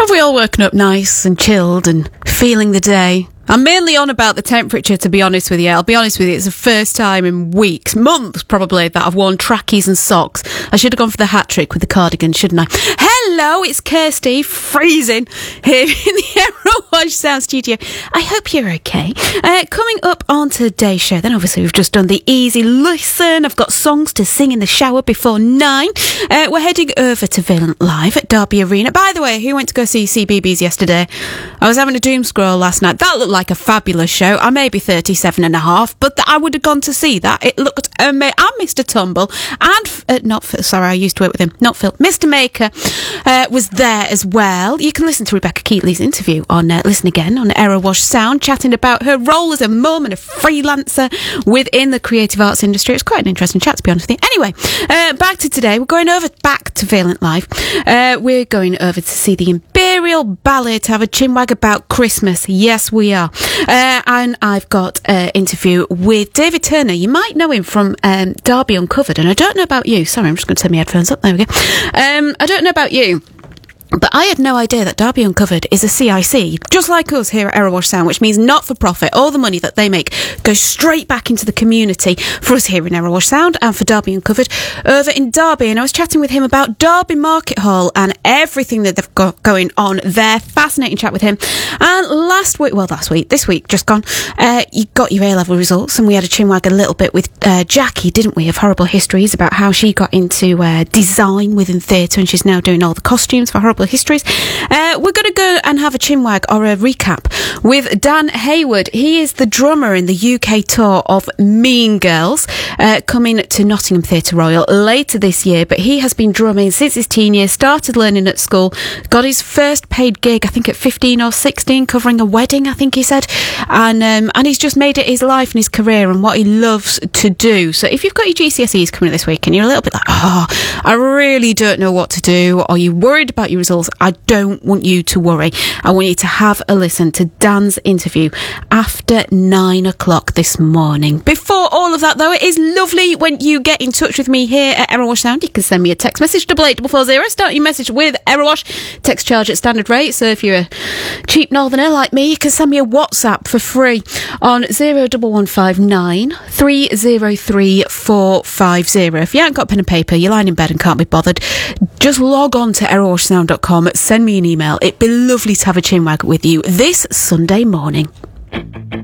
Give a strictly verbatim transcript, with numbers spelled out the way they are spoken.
Have we all woken up nice and chilled and feeling the day? I'm mainly on about the temperature, to be honest with you. I'll be honest with you, it's the first time in weeks, months probably, that I've worn trackies and socks. I should have gone for the hat trick with the cardigan, shouldn't I? Hello, it's Kirsty, freezing, here in the Errol Wash Sound Studio. I hope you're okay. Uh, coming up on today's show, then obviously we've just done the easy listen. I've got songs to sing in the shower before nine. Uh, we're heading over to Valent Live at Derby Arena. By the way, who went to go see C B B S yesterday? I was having a doom scroll last night. That looked like a fabulous show. I may be thirty-seven and a half, but th- I would have gone to see that. It looked amazing. And Mister Tumble and uh, not Phil, sorry, I used to work with him. Not Phil. Mister Maker uh, was there as well. You can listen to Rebecca Keatley's interview on uh, Listen Again on Errol Wash Sound, chatting about her role as a mum and a freelancer within the creative arts industry. It's quite an interesting chat, to be honest with you. Anyway, uh, back to today. We're going over back to Valent Live. Uh, we're going over to see the Imperial Ballet to have a chinwag about Christmas. Yes, we are. Uh, and I've got an uh, interview with David Turner. You might know him from um, Derby Uncovered. And I don't know about you. Sorry, I'm just going to turn my headphones up. There we go. Um, I don't know about you, but I had no idea that Derby Uncovered is a C I C, just like us here at Errol Wash Sound, which means not for profit. All the money that they make goes straight back into the community for us here in Errol Wash Sound and for Derby Uncovered over in Derby. And I was chatting with him about Derby Market Hall and everything that they've got going on there. Fascinating chat with him. And last week, well, last week, this week, just gone, uh, you got your A-level results, and we had a chinwag a little bit with uh, Jackie, didn't we, of Horrible Histories, about how she got into uh, design within theatre, and she's now doing all the costumes for Horrible Histories. Uh, we're going to go and have a chinwag or a recap with Dan Hayward. He is the drummer in the U K tour of Mean Girls, uh, coming to Nottingham Theatre Royal later this year, but he has been drumming since his teen years, started learning at school, got his first paid gig, I think at fifteen or sixteen, covering a wedding, I think he said, and um, and he's just made it his life and his career and what he loves to do. So if you've got your G C S Es coming up this week and you're a little bit like, oh, I really don't know what to do, or you're worried about your results, I don't want you to worry. I want you to have a listen to Dan's interview after nine o'clock this morning. Before all of that, though, it is lovely when you get in touch with me here at Errol Wash Sound. You can send me a text message, double eight four four zero. Start your message with Errol Wash. Text charge at standard rate. So if you're a cheap northerner like me, you can send me a WhatsApp for free on zero one one five nine three zero three four five zero. If you haven't got pen and paper, you're lying in bed and can't be bothered, just log on to errol wash sound dot com. Send me an email. It'd be lovely to have a chinwag with you this Sunday morning.